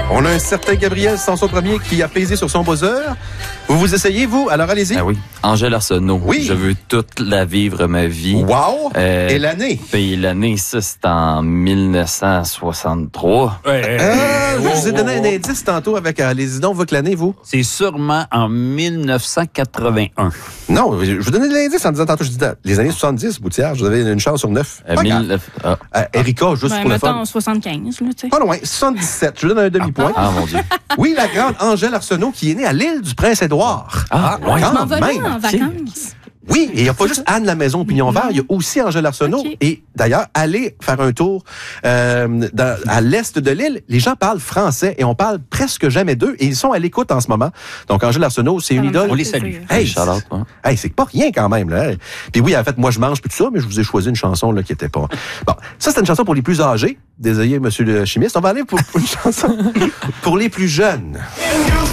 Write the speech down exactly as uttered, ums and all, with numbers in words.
On a un certain Gabriel Sanson Premier qui a pesé sur son buzzer. Vous vous essayez, vous? Alors, allez-y. Ah oui. Angèle Arsenault. Oui. Je veux toute la vivre, ma vie. Wow! Euh, Et l'année? Puis l'année, ça, c'est en dix-neuf cent soixante-trois. Ouais, Euh, je vous ai oh, donné oh, un indice tantôt avec euh, les idons. Votre l'année, vous? C'est sûrement en dix-neuf cent quatre-vingt-un. Non, je vous donnais de l'indice en disant tantôt, je disais les années soixante-dix, Boutière, vous avez une chance sur neuf. Euh, Pas grave. mille neuf ah. Euh, Erika, juste Ben, pour le mettons fun. soixante-quinze, là, tu sais. Pas loin, soixante-dix-sept. Je vous donne un demi-point. ah, mon Dieu. Oui, la grande Angèle Arsenault qui est née à l'île du Prince-Édouard. Ah, ouais. Je m'en Quand vais là même. en vacances. Oui, et il n'y a pas juste Anne la Maison Pignon Vert, il y a aussi Angèle Arsenault. Ok. Et d'ailleurs, allez faire un tour euh, dans, à l'est de l'île. Les gens parlent français et on parle presque jamais d'eux. Et ils sont à l'écoute en ce moment. Donc, Angèle Arsenault, c'est une idole. On les salue. Hey, Shout-out, ouais. hey, c'est pas rien quand même. Là. Puis oui, en fait, moi, je mange plus tout ça, mais je vous ai choisi une chanson là, qui était pas... Bon, ça, c'est une chanson pour les plus âgés. Désolé, monsieur le chimiste. On va aller pour, pour une chanson pour les plus jeunes.